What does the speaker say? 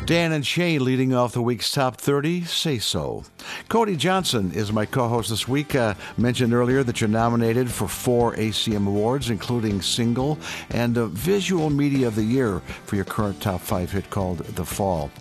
Dan and Shay leading off the week's top 30, Say So. Cody Johnson is my co-host this week. Mentioned earlier that you're nominated for 4 ACM Awards, including Single and Visual Media of the Year for your current top 5 hit called The Fall.